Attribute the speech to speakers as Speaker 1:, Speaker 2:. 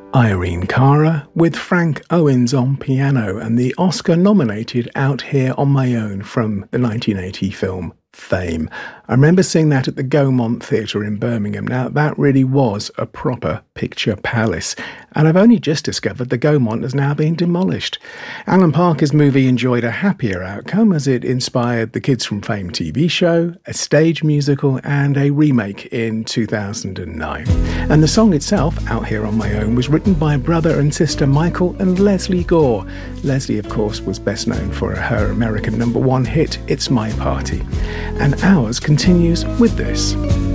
Speaker 1: Irene Cara with Frank Owens on piano and the Oscar-nominated Out Here on My Own from the 1980 film Fame. I remember seeing that at the Gaumont Theatre in Birmingham. Now, that really was a proper picture palace, and I've only just discovered the Gaumont has now been demolished. Alan Parker's movie enjoyed a happier outcome as it inspired the Kids from Fame TV show, a stage musical, and a remake in 2009. And the song itself, Out Here on My Own, was written by brother and sister Michael and Leslie Gore. Leslie, of course, was best known for her American #1 hit, It's My Party. And ours continues with this.